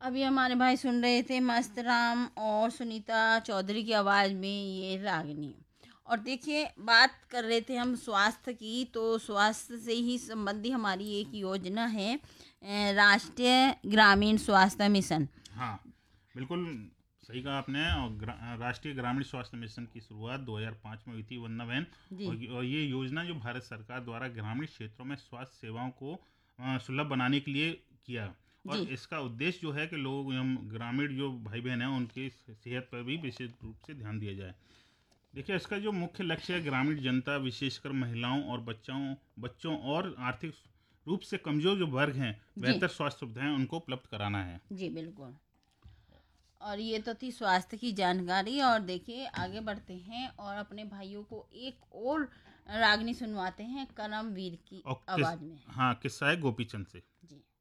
अभी हमारे भाई सुन रहे थे मस्त राम और सुनीता चौधरी की आवाज़ में ये रागनी। और देखिए बात कर रहे थे हम स्वास्थ्य की, तो स्वास्थ्य से ही संबंधी हमारी एक योजना है, राष्ट्रीय ग्रामीण स्वास्थ्य मिशन। हाँ, बिल्कुल सही कहा आपने। और राष्ट्रीय ग्रामीण स्वास्थ्य मिशन की शुरुआत 2005 में हुई थी, वंदना बहन। जी और ये योजना जो भारत सरकार द्वारा ग्रामीण क्षेत्रों में स्वास्थ्य सेवाओं को सुलभ बनाने के लिए किया। और जी इसका उद्देश्य जो है कि लोग, हम ग्रामीण जो भाई बहन हैं, उनकी सेहत पर भी विशेष रूप से ध्यान दिया जाए। देखिए, इसका जो मुख्य लक्ष्य है, ग्रामीण जनता विशेषकर महिलाओं और बच्चों और आर्थिक रूप से कमजोर जो वर्ग हैं, जी बेहतर स्वास्थ्य सुविधाएं उनको उपलब्ध कराना है। जी बिल्कुल। और ये तो थी स्वास्थ्य की जानकारी। और देखिए आगे बढ़ते हैं और अपने भाइयों को एक और रागनी सुनवाते हैं करमवीर की और आवाज़ में। हाँ, किस्सा है गोपीचंद से। जी।